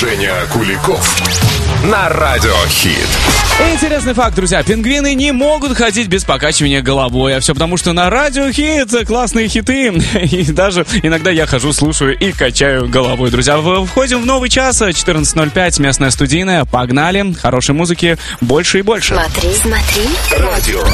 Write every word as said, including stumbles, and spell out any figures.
Женя Куликов на Радио Хит. Интересный факт, друзья. Пингвины не могут ходить без покачивания головой. А все потому, что на Радио Хит классные хиты. И даже иногда я хожу, слушаю и качаю головой. Друзья, входим в новый час. четырнадцать ноль пять, местная студийная. Погнали. Хорошей музыки больше и больше. Смотри, смотри. Радио